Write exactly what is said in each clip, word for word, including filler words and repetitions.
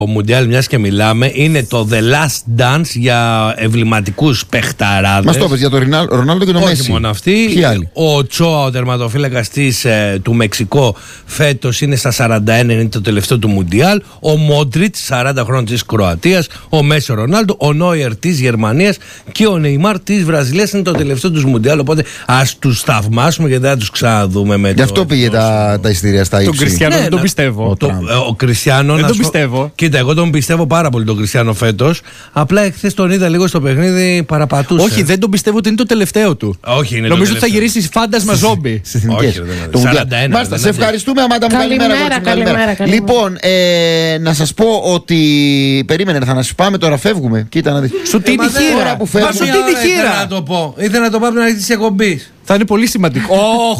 Ο Μουντιάλ, μιας και μιλάμε, είναι το The Last Dance για εμβληματικούς παιχταράδες. Μας το είπες για τον Ρονάλντο και τον Μέση. Όχι μόνο αυτοί. Ο Τσόα, ο τερματοφύλακας της, ε, του Μεξικό, φέτος είναι στα σαράντα ένα, είναι το τελευταίο του Μουντιάλ. Ο Μόντριτ, σαράντα χρόνων, της Κροατίας. Ο Μέση, ο Ρονάλντο. Ο Νόιερ της Γερμανίας. Και ο Νεϊμάρ της Βραζιλίας, είναι το τελευταίο του Μουντιάλ. Οπότε ας τους θαυμάσουμε και δεν θα τους ξαναδούμε με. Γι' αυτό πήγε τα, τα εισιτήρια στα ύψη. Τον Κριστιανό δεν τον πιστεύω. Ο Κριστιανό δεν τον πιστεύω. Εγώ τον πιστεύω πάρα πολύ τον Κριστιανό φέτος. Απλά εχθές τον είδα λίγο στο παιχνίδι, παραπατούσε. Όχι, δεν τον πιστεύω ότι είναι το τελευταίο του. Όχι, είναι Νομίζω το ότι θα γυρίσει φάντασμα ζόμπι. Όχι, σαράντα ένα. Μάλιστα, σε ευχαριστούμε, Αμάντα μου. Καλημέρα, καλημέρα, καλημέρα. Λοιπόν, ε, να σας πω ότι. Περίμενε, θα να σας πάμε, τώρα φεύγουμε. Κοίτα να δεις. Σου τίνει χείρα που φεύγουμε. Σου τίνει χείρα. Να το πω. Ήθελα να το πάμε να αρχίσει τη εκπομπή. Θα είναι πολύ σημαντικό.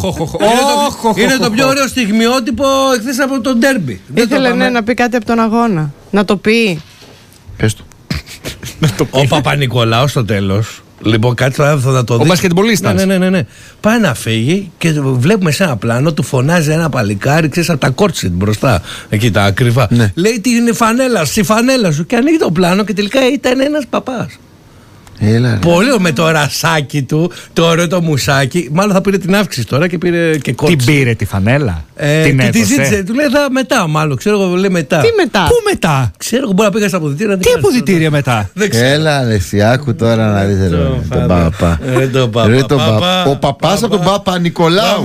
Είναι το πιο ωραίο στιγμιότυπο εχθές από το ντέρμπι. Ήθελε ναι, να πει κάτι από τον αγώνα. Να το πει. Πες το. Ο Παπα-Νικολάου στο τέλος. Λοιπόν, κάτι θα, θα το δει. Ο μπασκετμπολίστας. Ναι, ναι, ναι, ναι. Πάει να φύγει και βλέπουμε σε ένα πλάνο, του φωνάζει ένα παλικάρι, ξέρεις, από τα κόρτσετ μπροστά. Εκεί τα ακριβά. Ναι. Λέει τι είναι φανέλα, στη φανέλα σου. Και ανοίγει το πλάνο και τελικά ήταν ένας παπάς. Έλα, πολύ με το ρασάκι του, το ωραίο το μουσάκι. Μάλλον θα πήρε την αύξηση τώρα και πήρε και κόψη. Την πήρε τη φανέλα. Ε, την και έδωσε. τη ζήτησε. Του λέει θα μετά, μάλλον. Ξέρω εγώ, λέει μετά. Τι μετά. Πού μετά. Ξέρω εγώ, μπορεί να πήγα στα αποδυτήρια. Τι αποδυτήρια μετά. Έλα, Λεσιάκου τώρα να δεις. Τον Παπά. Ο παπάς από τον Παπα-Νικολάου.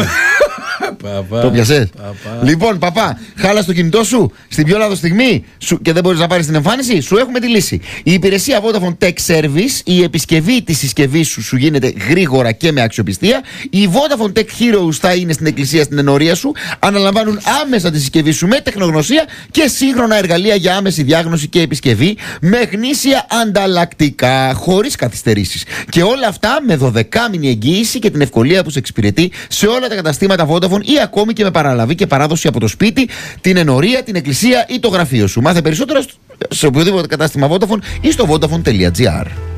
Το πιασες. Λοιπόν, παπά, χάλα το κινητό σου στην πιο λάθος στιγμή σου, και δεν μπορείς να πάρεις την εμφάνιση. Σου έχουμε τη λύση. Η υπηρεσία Vodafone Tech Service, η επισκευή της συσκευής σου σου γίνεται γρήγορα και με αξιοπιστία. Οι Vodafone Tech Heroes θα είναι στην εκκλησία, στην ενορία σου. Αναλαμβάνουν άμεσα τη συσκευή σου με τεχνογνωσία και σύγχρονα εργαλεία για άμεση διάγνωση και επισκευή με γνήσια ανταλλακτικά, χωρίς καθυστερήσεις. Και όλα αυτά με δωδεκάμηνη εγγύηση και την ευκολία που σε εξυπηρετεί σε όλα τα καταστήματα Vodafone ή ακόμη και με παραλαβή και παράδοση από το σπίτι, την ενορία, την εκκλησία ή το γραφείο σου. Μάθε περισσότερα σε οποιοδήποτε κατάστημα Vodafone ή στο vodafone τελεία gr.